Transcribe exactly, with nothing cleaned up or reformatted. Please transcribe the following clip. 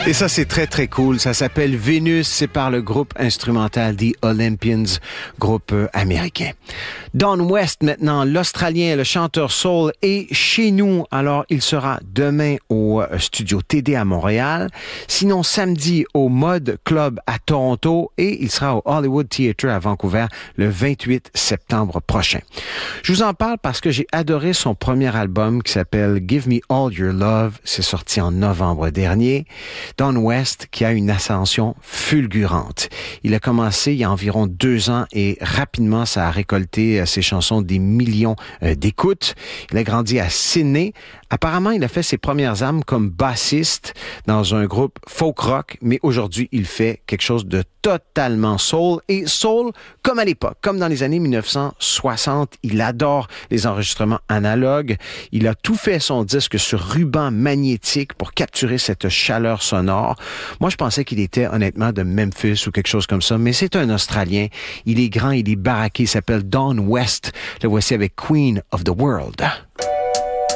Et ça, c'est très, très cool. Ça s'appelle Vénus. C'est par le groupe instrumental The Olympians, groupe euh, américain. Don West, maintenant, l'Australien, le chanteur soul, est chez nous. Alors, il sera demain au euh, studio T D à Montréal. Sinon, samedi au Mod Club à Toronto. Et il sera au Hollywood Theatre à Vancouver le vingt-huit septembre prochain. Je vous en parle parce que j'ai adoré son premier album qui s'appelle Give Me All Your Love. C'est sorti en novembre dernier. Don West qui a une ascension fulgurante. Il a commencé il y a environ deux ans et rapidement ça a récolté euh, ses chansons des millions euh, d'écoutes. Il a grandi à Sydney. Apparemment, il a fait ses premières armes comme bassiste dans un groupe folk rock, mais aujourd'hui, il fait quelque chose de totalement soul. Et soul, comme à l'époque, comme dans les années dix-neuf cent soixante, il adore les enregistrements analogues. Il a tout fait son disque sur ruban magnétique pour capturer cette chaleur sonore. Moi, je pensais qu'il était honnêtement de Memphis ou quelque chose comme ça, mais c'est un Australien. Il est grand, il est baraqué, il s'appelle Don West. Le voici avec Queen of the World.